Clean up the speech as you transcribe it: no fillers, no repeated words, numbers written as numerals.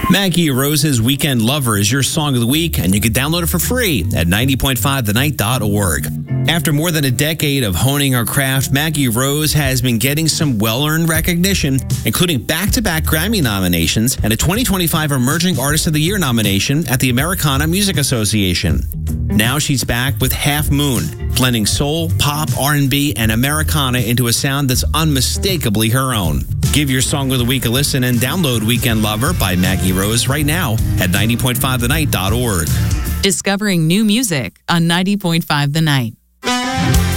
Maggie Rose's Weekend Lover is your song of the week, and you can download it for free at 90.5thenight.org. After more than a decade of honing her craft, Maggie Rose has been getting some well-earned recognition, including back-to-back Grammy nominations and a 2025 Emerging Artist of the Year nomination at the Americana Music Association. Now she's back with Half Moon, blending soul, pop, R&B, and Americana into a sound that's unmistakably her own. Give your song of the week a listen and download Weekend Lover by Maggie Rose right now at 90.5thenight.org. Discovering new music on 90.5 The Night.